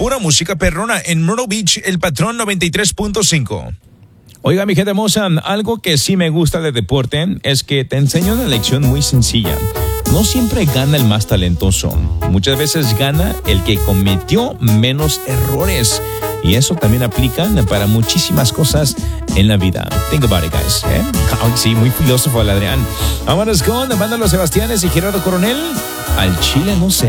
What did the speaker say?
pura música perrona en Myrtle Beach, El Patrón 93.5. Oiga, mi gente hermosa, algo que sí me gusta de deporte es que te enseña una lección muy sencilla. No siempre gana el más talentoso. Muchas veces gana el que cometió menos errores. Y eso también aplica para muchísimas cosas en la vida. Think about it, guys. Sí, muy filósofo el Adrián. Vámonos con Banda Los Sebastianes y Gerardo Coronel. Al Chile no sé.